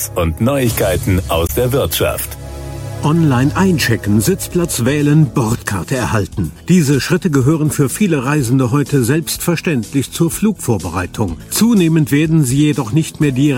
News und Neuigkeiten aus der Wirtschaft. Online einchecken, Sitzplatz wählen, Bordkarte erhalten. Diese Schritte gehören für viele Reisende heute selbstverständlich zur Flugvorbereitung. Zunehmend werden sie jedoch nicht mehr direkt